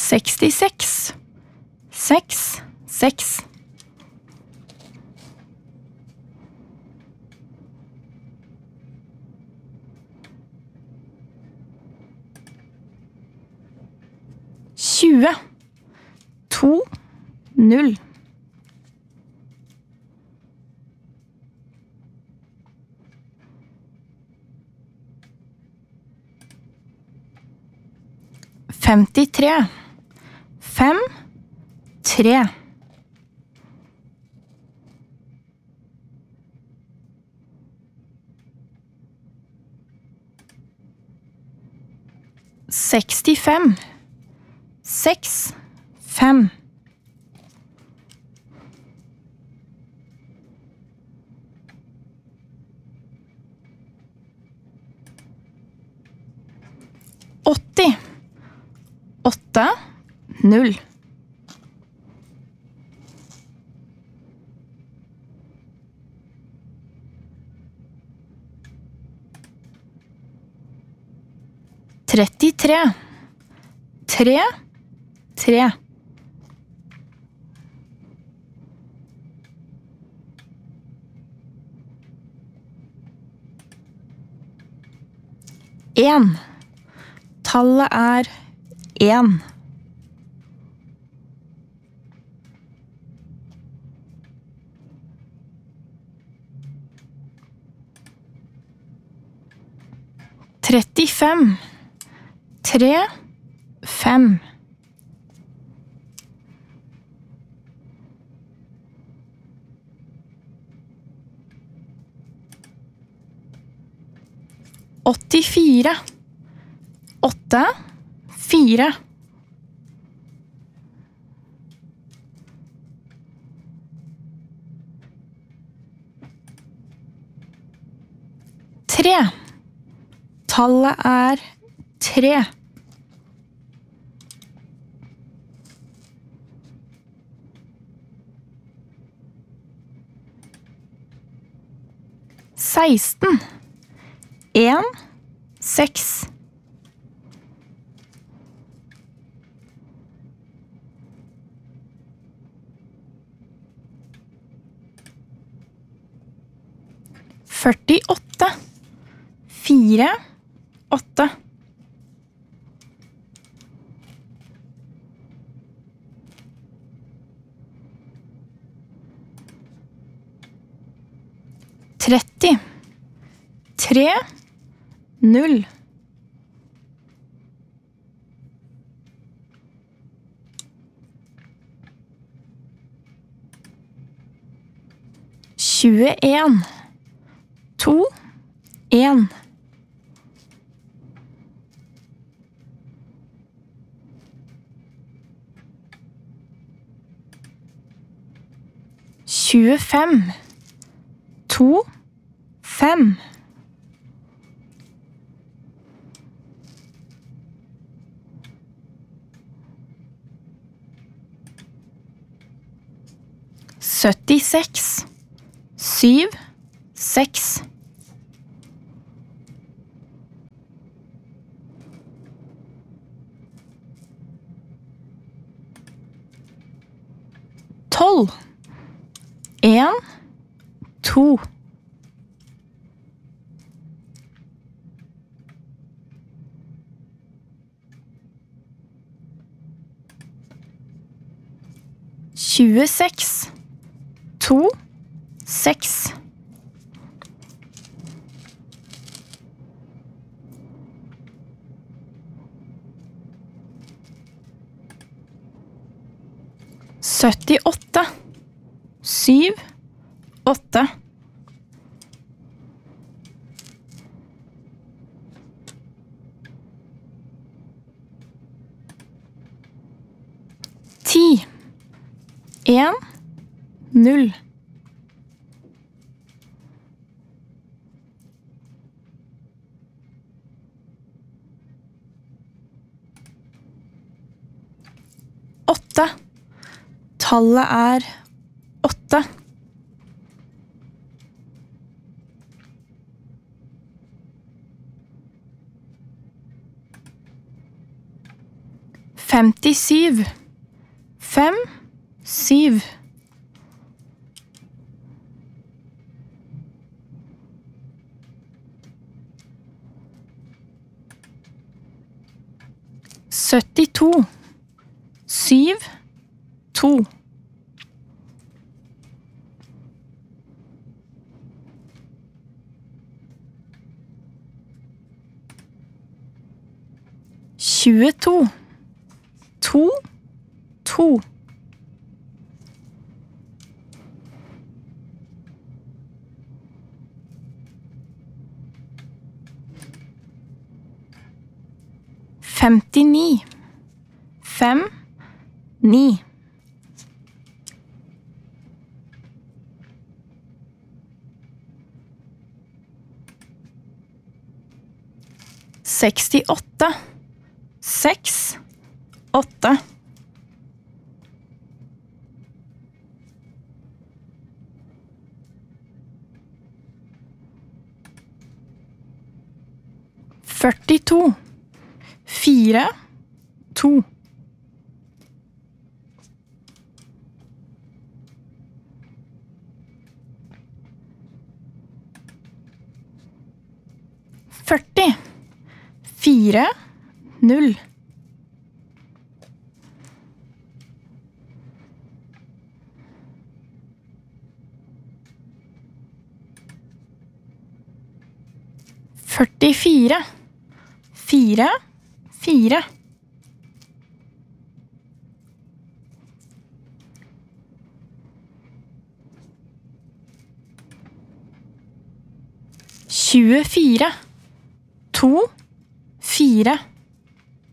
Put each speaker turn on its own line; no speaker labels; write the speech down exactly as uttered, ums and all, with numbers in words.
sekstiseks, seks, seks. tjue, to, null. femtitre, fem, tre. sekstifem, seks, fem. åtti, åtte, null. trettitre, tre, tre. En. Tallet er en. trettifem, tre, fem. åttifire, åtte, fire. Tre. Tallet er tre. seksten. En, seks. førtiåtte, fire, åtte. tretti, tre, null. tjueen, to, en. tjuefem, to, fem. syttiseks, syv, seks. tolv. En, to. tjueseks, to, seks. syttiåtte, syv, åtte. Ti. En, null. Åtte. Tallet er åtte. femtisyv. Fem, syv. syttito. Syv, to. tjueto. To, to. femtini. Fem, ni. sekstiåtte. Seks, åtte. førtito. Fire, to. førti. Fire, null. førtifire. Fire, fire. tjuefire. To, fire.